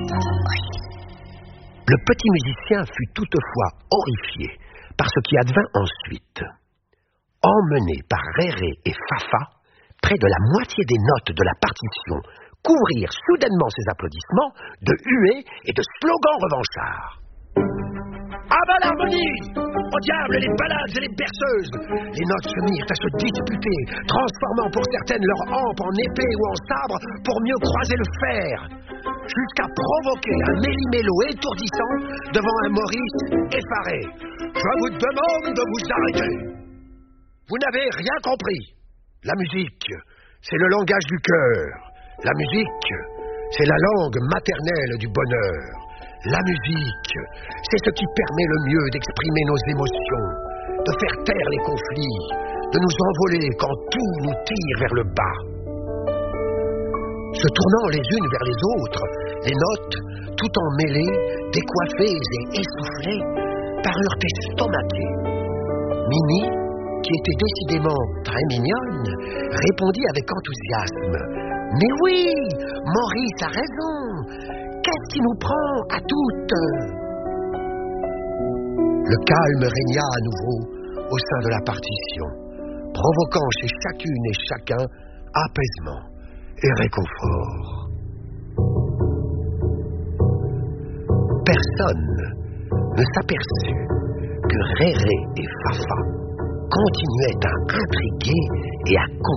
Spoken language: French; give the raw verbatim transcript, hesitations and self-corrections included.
Le petit musicien fut toutefois horrifié par ce qui advint ensuite. Emmené par Réré et Fafa, près de la moitié des notes de la partition couvrirent soudainement ses applaudissements de huées et de slogans revanchards. À bas l'harmonie! Au diable les ballades et les berceuses! Les notes se mirent à se disputer, transformant pour certaines leur hampe en épée ou en sabre pour mieux croiser le fer, jusqu'à provoquer un méli-mélo étourdissant devant un Maurice effaré. Je vous demande de vous arrêter! Vous n'avez rien compris. La musique, c'est le langage du cœur. La musique, c'est la langue maternelle du bonheur. La musique, c'est ce qui permet le mieux d'exprimer nos émotions, de faire taire les conflits, de nous envoler quand tout nous tire vers le bas. Se tournant les unes vers les autres, les notes, tout emmêlées, décoiffées et essoufflées, parurent estomaquées. Mimi, qui était décidément très mignonne, répondit avec enthousiasme. « Mais oui, Maurice a raison. Qu'est-ce qui nous prend à toutes ?» Le calme régna à nouveau au sein de la partition, provoquant chez chacune et chacun apaisement et réconfort. Personne ne s'aperçut que Réré et Fafa continuaient à intriguer et à